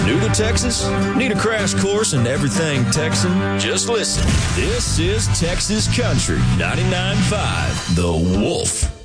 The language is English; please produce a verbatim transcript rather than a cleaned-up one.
New to Texas? Need a crash course in everything Texan? Just listen. This is Texas Country ninety-nine point five, The Wolf.